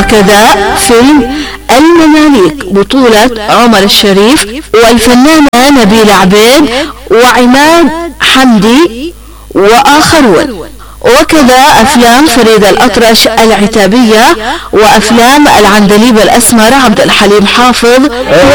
وكذا فيلم المماليك بطولة عمر الشريف والفنانة نبيلة عبيد وعماد حمدي وآخرون، وكذا أفلام فريد الأطرش العتابية وأفلام العندليب الأسمر عبد الحليم حافظ